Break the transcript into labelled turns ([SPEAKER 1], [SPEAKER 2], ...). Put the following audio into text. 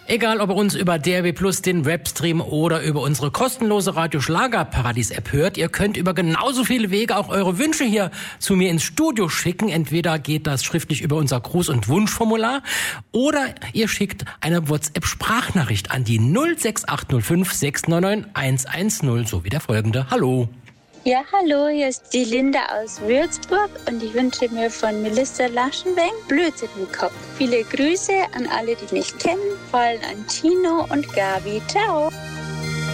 [SPEAKER 1] Egal, ob ihr uns über DRB Plus, den Webstream oder über unsere kostenlose Radio-Schlager-Paradies-App hört, ihr könnt über genauso viele Wege auch eure Wünsche hier zu mir ins Studio schicken. Entweder geht das schriftlich über unser Gruß- und Wunschformular oder ihr schickt eine WhatsApp-Sprachnachricht an die 06805 699 110, so wie der folgende. Hallo.
[SPEAKER 2] Ja, hallo, hier ist die Linda aus Würzburg und ich wünsche mir von Melissa Laschenweng Blödsinn im Kopf. Viele Grüße an alle, die mich kennen, vor allem an Tino und Gabi. Ciao.